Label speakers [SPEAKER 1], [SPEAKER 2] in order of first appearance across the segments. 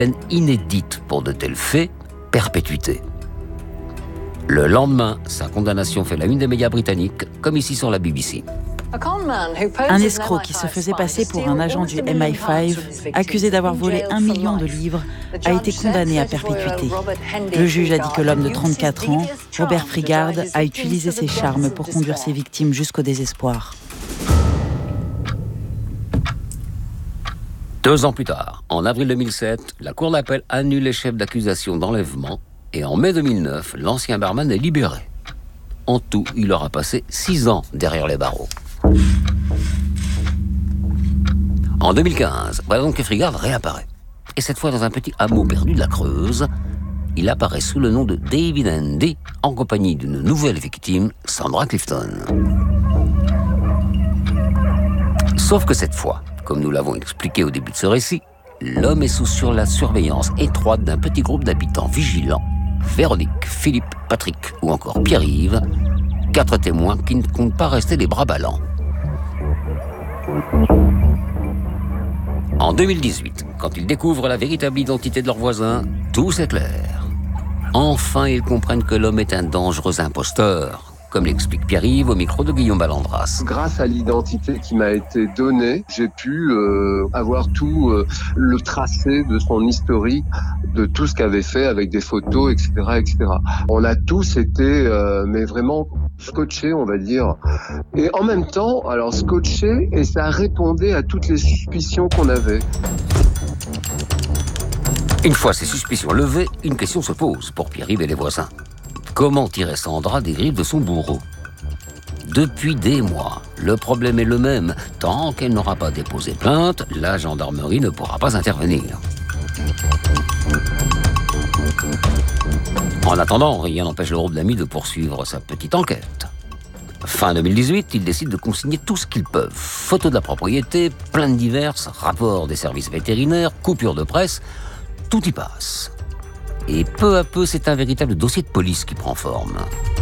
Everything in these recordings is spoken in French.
[SPEAKER 1] Peine inédite pour de tels faits, perpétuité. Le lendemain, sa condamnation fait la une des médias britanniques, comme ici sur la BBC.
[SPEAKER 2] Un escroc qui se faisait passer pour un agent du MI5, accusé d'avoir volé 1 million de livres, a été condamné à perpétuité. Le juge a dit que l'homme de 34 ans, Robert Frigard, a utilisé ses charmes pour conduire ses victimes jusqu'au désespoir.
[SPEAKER 1] 2 ans plus tard, en avril 2007, la Cour d'appel annule les chefs d'accusation d'enlèvement et en mai 2009, l'ancien barman est libéré. En tout, il aura passé 6 ans derrière les barreaux. En 2015, voilà donc que Frigard réapparaît. Et cette fois dans un petit hameau perdu de la Creuse, il apparaît sous le nom de David Andy, en compagnie d'une nouvelle victime, Sandra Clifton. Sauf que cette fois, comme nous l'avons expliqué au début de ce récit, l'homme est sous la surveillance étroite d'un petit groupe d'habitants vigilants. Véronique, Philippe, Patrick ou encore Pierre-Yves, 4 témoins qui ne comptent pas rester les bras ballants. En 2018, quand ils découvrent la véritable identité de leur voisin, tout s'éclaire. Enfin, ils comprennent que l'homme est un dangereux imposteur, comme l'explique Pierre-Yves au micro de Guillaume Ballandras.
[SPEAKER 3] Grâce à l'identité qui m'a été donnée, j'ai pu avoir tout le tracé de son historique, de tout ce qu'avait fait avec des photos, etc., etc. On a tous été, mais vraiment scotchés, on va dire. Et en même temps, alors scotchés, et ça répondait à toutes les suspicions qu'on avait.
[SPEAKER 1] Une fois ces suspicions levées, une question se pose pour Pierre-Yves et les voisins. Comment tirer Sandra des griffes de son bourreau ? Depuis des mois, le problème est le même. Tant qu'elle n'aura pas déposé plainte, la gendarmerie ne pourra pas intervenir. En attendant, rien n'empêche le groupe d'amis de poursuivre sa petite enquête. Fin 2018, ils décident de consigner tout ce qu'ils peuvent. Photos de la propriété, plaintes diverses, rapports des services vétérinaires, coupures de presse, tout y passe. Et peu à peu, c'est un véritable dossier de police qui prend forme.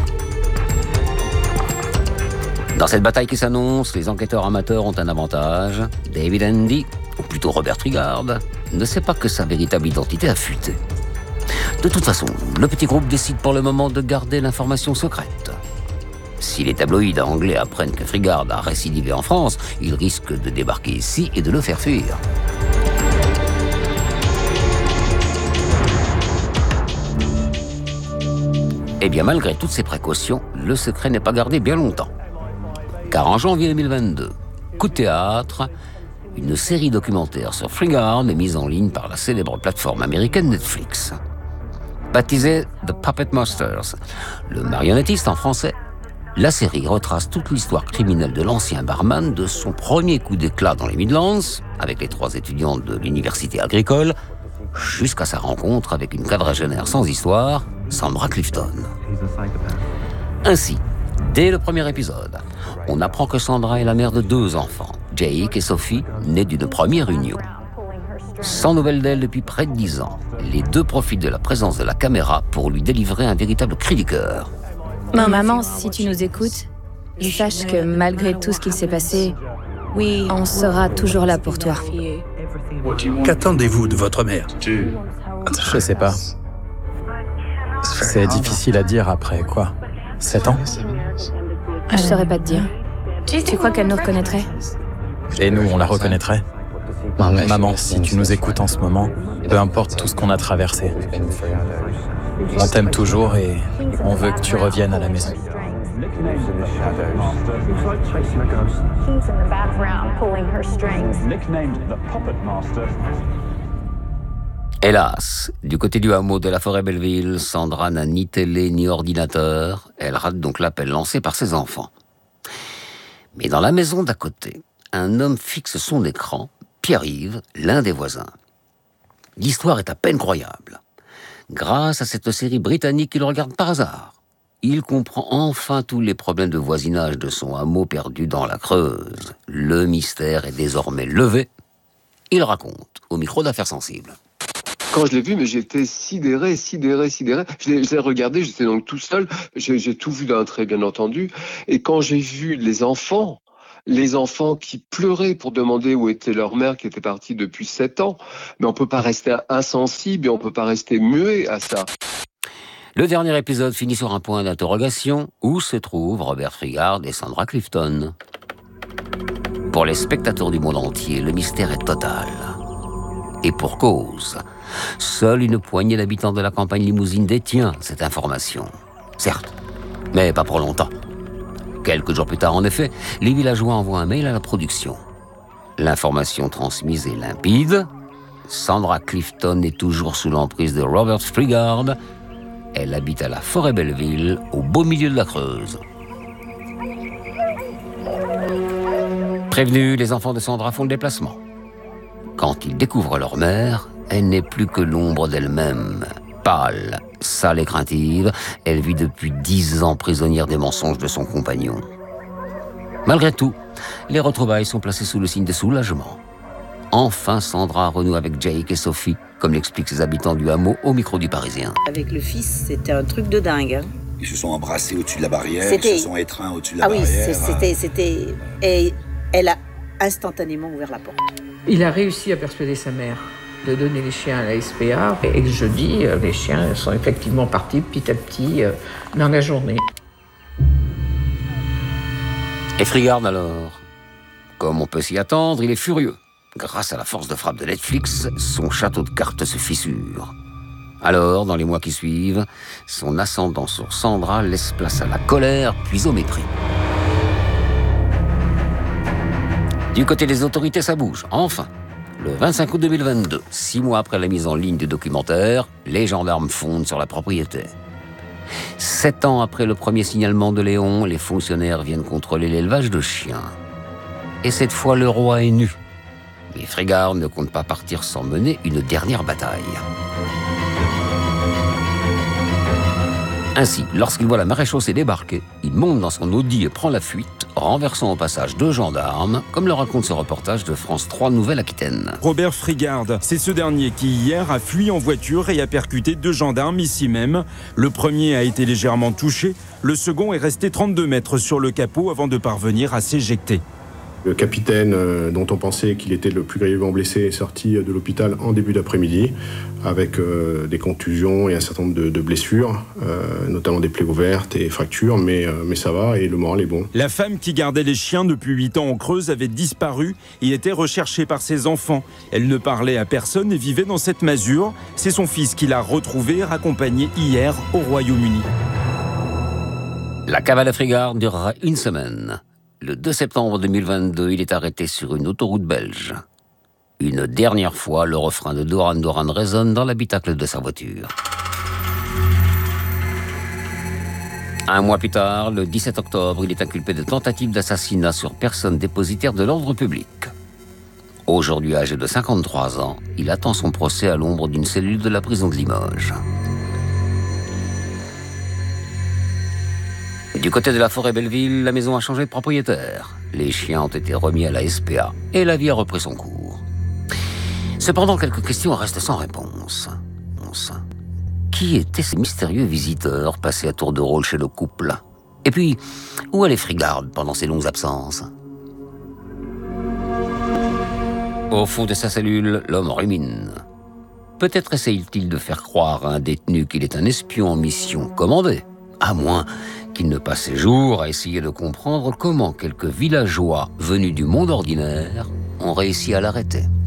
[SPEAKER 1] Dans cette bataille qui s'annonce, les enquêteurs amateurs ont un avantage. David Andy, ou plutôt Robert Frigard, ne sait pas que sa véritable identité a fuité. De toute façon, le petit groupe décide pour le moment de garder l'information secrète. Si les tabloïds anglais apprennent que Frigard a récidivé en France, ils risquent de débarquer ici et de le faire fuir. Eh bien, malgré toutes ces précautions, le secret n'est pas gardé bien longtemps. Car en janvier 2022, coup de théâtre, une série documentaire sur Frigard est mise en ligne par la célèbre plateforme américaine Netflix. Baptisée The Puppet Masters, le marionnettiste en français, la série retrace toute l'histoire criminelle de l'ancien barman, de son premier coup d'éclat dans les Midlands, avec les 3 étudiants de l'université agricole, jusqu'à sa rencontre avec une quadragénaire sans histoire, Sandra Clifton. Ainsi, dès le premier épisode, on apprend que Sandra est la mère de 2 enfants, Jake et Sophie, nés d'une première union. Sans nouvelles d'elle depuis près de 10 ans, les 2 profitent de la présence de la caméra pour lui délivrer un véritable cri du cœur.
[SPEAKER 4] Maman, si tu nous écoutes, sache que malgré tout ce qui s'est passé, on sera toujours là pour toi.
[SPEAKER 5] Qu'attendez-vous de votre mère ?
[SPEAKER 6] Je sais pas. C'est difficile à dire après, quoi, 7 ans ?
[SPEAKER 4] Je saurais pas te dire. Tu crois qu'elle nous reconnaîtrait ?
[SPEAKER 6] Et nous, on la reconnaîtrait ? Maman, si tu nous écoutes en ce moment, peu importe tout ce qu'on a traversé, on t'aime toujours et on veut que tu reviennes à la maison.
[SPEAKER 1] Hélas, du côté du hameau de la forêt Belleville, Sandra n'a ni télé ni ordinateur. Elle rate donc l'appel lancé par ses enfants. Mais dans la maison d'à côté, un homme fixe son écran, Pierre-Yves, l'un des voisins. L'histoire est à peine croyable. Grâce à cette série britannique qu'il regarde par hasard, il comprend enfin tous les problèmes de voisinage de son hameau perdu dans la Creuse. Le mystère est désormais levé. Il raconte au micro d'Affaires sensibles.
[SPEAKER 3] Quand je l'ai vu, mais j'étais sidéré. Je l'ai regardé, j'étais donc tout seul. J'ai tout vu d'un trait, bien entendu. Et quand j'ai vu les enfants, les enfants qui pleuraient pour demander où était leur mère qui était partie depuis 7 ans. Mais on peut pas rester insensible et on peut pas rester muet à ça.
[SPEAKER 1] Le dernier épisode finit sur un point d'interrogation. Où se trouvent Robert Frigard et Sandra Clifton ? Pour les spectateurs du monde entier, le mystère est total. Et pour cause. Seule une poignée d'habitants de la campagne limousine détient cette information. Certes, mais pas pour longtemps. Quelques jours plus tard, en effet, les villageois envoient un mail à la production. L'information transmise est limpide. Sandra Clifton est toujours sous l'emprise de Robert Frigard. Elle habite à la Forêt-Belleville, au beau milieu de la Creuse. Prévenus, les enfants de Sandra font le déplacement. Quand ils découvrent leur mère, elle n'est plus que l'ombre d'elle-même. Pâle, sale et craintive, elle vit depuis 10 ans prisonnière des mensonges de son compagnon. Malgré tout, les retrouvailles sont placées sous le signe de soulagement. Enfin, Sandra renoue avec Jake et Sophie, comme l'expliquent ses habitants du hameau au micro du Parisien.
[SPEAKER 7] Avec le fils, c'était un truc de dingue. Hein.
[SPEAKER 8] Ils se sont embrassés au-dessus de la barrière, ils se sont étreints au-dessus de la barrière.
[SPEAKER 7] Ah oui, c'était... Et elle a instantanément ouvert la porte.
[SPEAKER 9] Il a réussi à persuader sa mère de donner les chiens à la SPA. Et le jeudi, les chiens sont effectivement partis petit à petit dans la journée.
[SPEAKER 1] Et Frigard alors ? Comme on peut s'y attendre, il est furieux. Grâce à la force de frappe de Netflix, son château de cartes se fissure. Alors, dans les mois qui suivent, son ascendant sur Sandra laisse place à la colère, puis au mépris. Du côté des autorités, ça bouge. Enfin, le 25 août 2022, 6 mois après la mise en ligne du documentaire, les gendarmes fondent sur la propriété. 7 ans après le premier signalement de Léon, les fonctionnaires viennent contrôler l'élevage de chiens. Et cette fois, le roi est nu. Mais Frigard ne compte pas partir sans mener une dernière bataille. Ainsi, lorsqu'il voit la maréchaussée débarquer, il monte dans son Audi et prend la fuite, renversant au passage 2 gendarmes, comme le raconte ce reportage de France 3 Nouvelle-Aquitaine.
[SPEAKER 10] Robert Frigard, c'est ce dernier qui hier a fui en voiture et a percuté 2 gendarmes ici même. Le premier a été légèrement touché, le second est resté 32 mètres sur le capot avant de parvenir à s'éjecter.
[SPEAKER 11] Le capitaine, dont on pensait qu'il était le plus grièvement blessé, est sorti de l'hôpital en début d'après-midi avec des contusions et un certain nombre de blessures, notamment des plaies ouvertes et fractures, mais ça va et le moral est bon.
[SPEAKER 10] La femme qui gardait les chiens depuis 8 ans en Creuse avait disparu et était recherchée par ses enfants. Elle ne parlait à personne et vivait dans cette masure. C'est son fils qui l'a retrouvée et raccompagnée hier au Royaume-Uni.
[SPEAKER 1] La cavale à Frigard durera 1 semaine. Le 2 septembre 2022, il est arrêté sur une autoroute belge. Une dernière fois, le refrain de Duran Duran résonne dans l'habitacle de sa voiture. 1 mois plus tard, le 17 octobre, il est inculpé de tentative d'assassinat sur personne dépositaire de l'ordre public. Aujourd'hui âgé de 53 ans, il attend son procès à l'ombre d'une cellule de la prison de Limoges. Du côté de la Forêt-Belleville, la maison a changé de propriétaire. Les chiens ont été remis à la SPA et la vie a repris son cours. Cependant, quelques questions restent sans réponse. Qui étaient ces mystérieux visiteurs passés à tour de rôle chez le couple ? Et puis, où allait Frigard pendant ses longues absences ? Au fond de sa cellule, l'homme rumine. Peut-être essaye-t-il de faire croire à un détenu qu'il est un espion en mission commandée, à moins qu'il ne passe ses jours à essayer de comprendre comment quelques villageois venus du monde ordinaire ont réussi à l'arrêter.